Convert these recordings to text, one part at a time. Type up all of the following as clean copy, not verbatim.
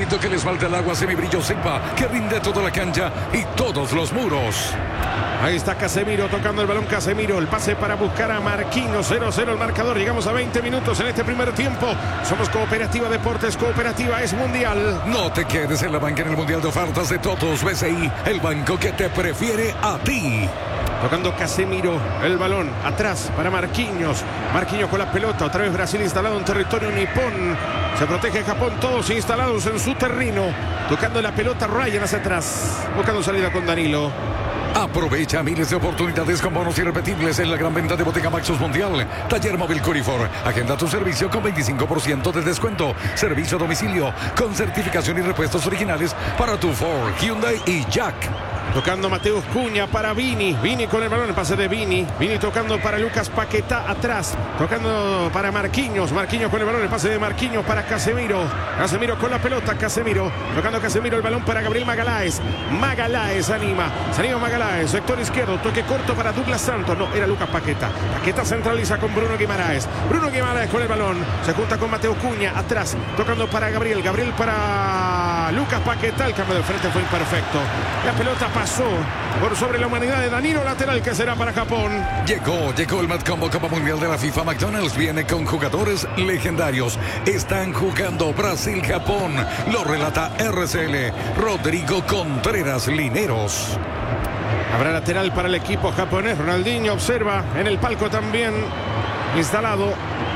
momento que les falta el agua, Semibrillo sepa que rinde toda la cancha y todos los muros. Ahí está Casemiro tocando el balón. Casemiro, el pase para buscar a Marquinhos. 0-0 el marcador. Llegamos a 20 minutos en este primer tiempo. Somos Cooperativa Deportes. Cooperativa es mundial. No te quedes en la banca en el Mundial de Ofertas de Totos. BCI, el banco que te prefiere a ti. Tocando Casemiro, el balón atrás para Marquinhos. Marquinhos con la pelota, otra vez Brasil instalado en territorio nipón. Se protege Japón, todos instalados en su terreno. Tocando la pelota, Ryan hacia atrás, buscando salida con Danilo. Aprovecha miles de oportunidades con bonos irrepetibles en la gran venta de Bodega Maxus Mundial. Taller Móvil Corifor. Agenda tu servicio con 25% de descuento. Servicio a domicilio con certificación y repuestos originales para tu Ford, Hyundai y Jack. Tocando Mateus Cunha para Vini. Vini con el balón, el pase de Vini. Vini tocando para Lucas Paquetá atrás. Tocando para Marquinhos. Marquinhos con el balón, el pase de Marquinhos para Casemiro. Casemiro con la pelota, Casemiro. Tocando Casemiro el balón para Gabriel Magaláes. Magaláes anima. Se anima Magaláes, sector izquierdo. Toque corto para Douglas Santos. No, era Lucas Paquetá. Paquetá centraliza con Bruno Guimaraes. Bruno Guimaraes con el balón. Se junta con Mateus Cunha atrás. Tocando para Gabriel. Gabriel para Lucas Paquetá. El cambio de frente fue imperfecto. La pelota pasó por sobre la humanidad de Danilo, lateral que será para Japón. Llegó el Matcombo Copa Mundial de la FIFA. McDonald's viene con jugadores legendarios. Están jugando Brasil-Japón. Lo relata RCL Rodrigo Contreras Lineros. Habrá lateral para el equipo japonés. Ronaldinho observa en el palco también instalado,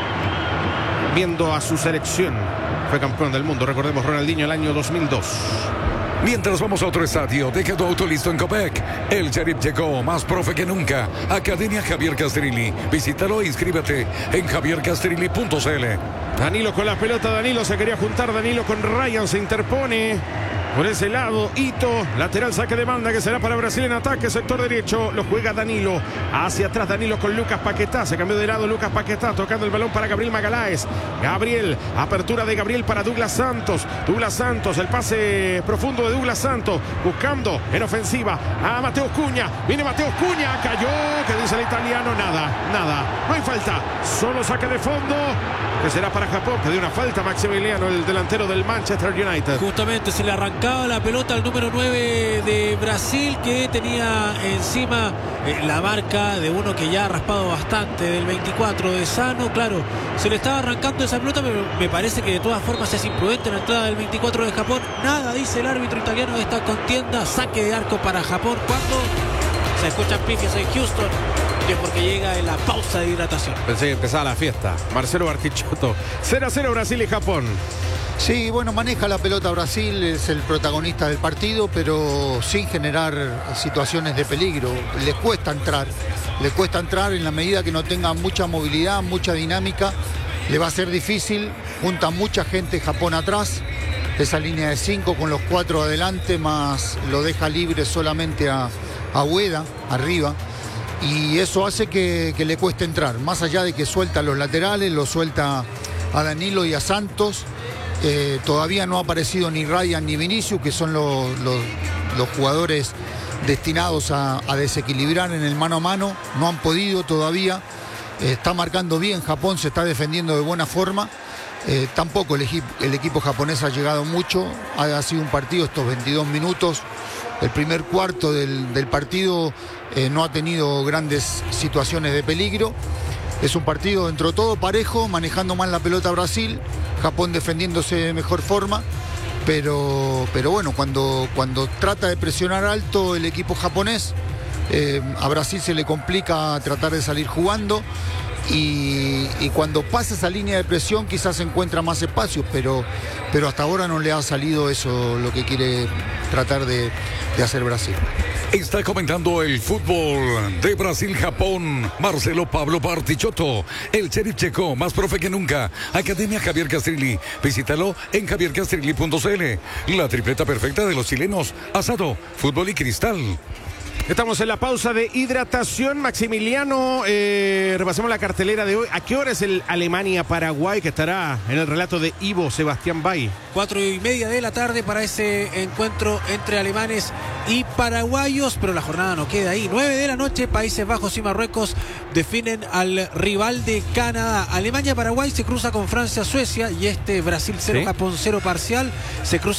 viendo a su selección. Fue campeón del mundo, recordemos, Ronaldinho el año 2002. Mientras vamos a otro estadio, deja tu auto listo en Copec. El Sheriff llegó, más profe que nunca. Academia Javier Castrilli. Visítalo e inscríbete en javiercastrilli.cl. Danilo con la pelota, Danilo se quería juntar, Danilo con Ryan, se interpone por ese lado. Ito, lateral, saque de banda que será para Brasil en ataque, sector derecho, lo juega Danilo, hacia atrás Danilo con Lucas Paquetá, se cambió de lado Lucas Paquetá, tocando el balón para Gabriel Magaláes. Gabriel, apertura de Gabriel para Douglas Santos. Douglas Santos, el pase profundo de Douglas Santos, buscando en ofensiva a Mateus Cunha. Viene Mateus Cunha, cayó, que dice el italiano, nada, no hay falta, solo saque de fondo, que será para Japón, que dio una falta Maximiliano, el delantero del Manchester United. Justamente se le arrancaba la pelota al número 9 de Brasil, que tenía encima la marca de uno que ya ha raspado bastante, del 24 de Sano. Claro, se le estaba arrancando esa pelota, pero me parece que de todas formas es imprudente la entrada del 24 de Japón. Nada dice el árbitro italiano de esta contienda. Saque de arco para Japón cuando se escuchan pifias en Houston, que porque llega en la pausa de hidratación. Pensé que empezaba la fiesta. Marcelo Bartichotto. 0-0 Brasil y Japón. Sí, bueno, maneja la pelota Brasil, es el protagonista del partido, pero sin generar situaciones de peligro. Le cuesta entrar en la medida que no tenga mucha movilidad, mucha dinámica. Le va a ser difícil, junta mucha gente Japón atrás. Esa línea de 5 con los 4 adelante, más lo deja libre solamente a Ueda arriba. Y eso hace que le cueste entrar, más allá de que suelta los laterales, lo suelta a Danilo y a Santos. Todavía no ha aparecido ni Ryan ni Vinicius, que son los jugadores destinados a desequilibrar en el mano a mano. No han podido todavía. Está marcando bien Japón, se está defendiendo de buena forma. Tampoco el equipo japonés ha llegado mucho. Ha sido un partido estos 22 minutos. El primer cuarto del partido no ha tenido grandes situaciones de peligro. Es un partido dentro de todo parejo, manejando más la pelota Brasil, Japón defendiéndose de mejor forma, pero bueno, cuando trata de presionar alto el equipo japonés, a Brasil se le complica tratar de salir jugando, y cuando pasa esa línea de presión quizás encuentra más espacios, pero hasta ahora no le ha salido eso, lo que quiere tratar de hacer Brasil. Está comentando el fútbol de Brasil-Japón Marcelo Pablo Bartichotto. El Sheriff llegó, más profe que nunca. Academia Javier Castrilli. Visítalo en javiercastrilli.cl. La tripleta perfecta de los chilenos: asado, fútbol y cristal. Estamos en la pausa de hidratación. Maximiliano, repasemos la cartelera de hoy. ¿A qué hora es el Alemania-Paraguay, que estará en el relato de Ivo Sebastián Bay? 4:30 de la tarde para ese encuentro entre alemanes y paraguayos, pero la jornada no queda ahí. 9 de la noche, Países Bajos y Marruecos definen al rival de Canadá. Alemania-Paraguay se cruza con Francia-Suecia, y Brasil 0, ¿sí? Japón 0 parcial se cruza